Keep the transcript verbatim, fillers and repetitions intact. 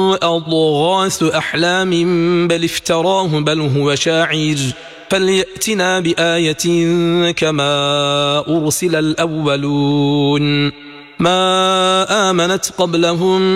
أضغاث أحلام بل افتراه بل هو شاعر فليأتنا بآية كما أرسل الأولون ما آمنت قبلهم